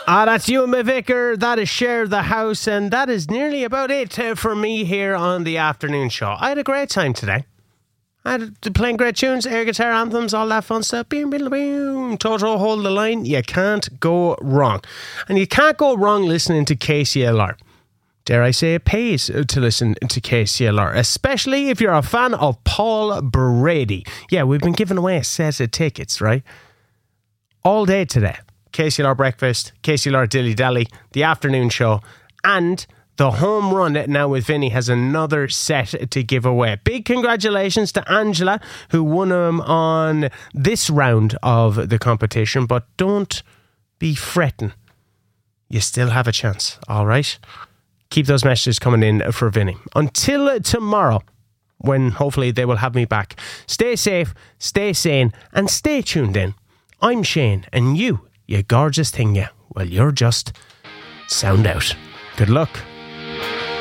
That's you, my vicar. That is Share the House, and that is nearly about it for me here on the afternoon show. I had a great time today. I had playing great tunes, air guitar anthems, all that fun stuff. Boom, boom, boom. Toto, hold the line. You can't go wrong. And you can't go wrong listening to KCLR. Dare I say, it pays to listen to KCLR, especially if you're a fan of Paul Brady. Yeah, we've been giving away a set of tickets, right? All day today. KCLR Breakfast, KCLR Dilly Dally, the afternoon show, and the home run now with Vinny has another set to give away. Big congratulations to Angela, who won them on this round of the competition, but don't be fretting. You still have a chance, all right? Keep those messages coming in for Vinny. Until tomorrow, when hopefully they will have me back. Stay safe, stay sane, and stay tuned in. I'm Shane, and you gorgeous thing, yeah. Well, you're just sound out. Good luck.